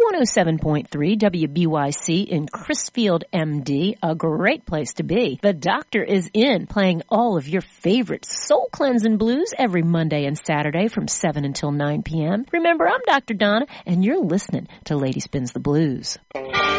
107.3 WBYC in Crisfield, MD, a great place to be. The Doctor is in, playing all of your favorite soul-cleansing blues every Monday and Saturday from 7 until 9 p.m. Remember, I'm Dr. Donna, and you're listening to Lady Spins the Blues.